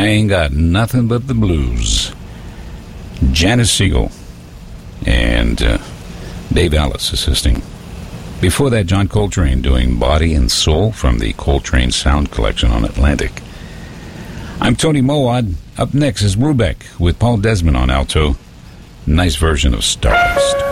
I Ain't Got Nothing But the Blues. Janice Siegel and Dave Ellis assisting. Before that, John Coltrane doing Body and Soul from the Coltrane Sound Collection on Atlantic. I'm Tony Mowat. Up next is Brubeck with Paul Desmond on alto. Nice version of Stardust.